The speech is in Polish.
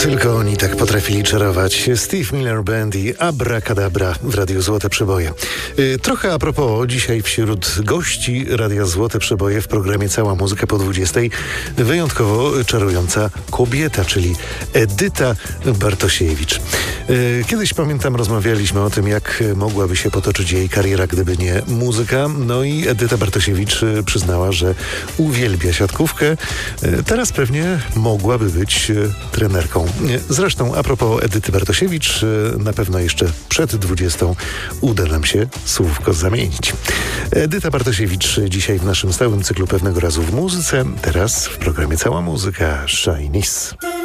Tylko oni tak potrafili czarować. Steve Miller Band i Abracadabra w Radiu Złote Przeboje. Trochę a propos, dzisiaj wśród gości Radia Złote Przeboje w programie Cała Muzyka po 20 wyjątkowo czarująca kobieta, czyli Edyta Bartosiewicz. Kiedyś, pamiętam, rozmawialiśmy o tym, jak mogłaby się potoczyć jej kariera, gdyby nie muzyka. No i Edyta Bartosiewicz przyznała, że uwielbia siatkówkę. Teraz pewnie mogłaby być trenerką. Zresztą a propos Edyty Bartosiewicz, na pewno jeszcze przed 20 uda nam się słówko zamienić. Edyta Bartosiewicz dzisiaj w naszym stałym cyklu Pewnego razu w muzyce, teraz w programie Cała Muzyka Shinies.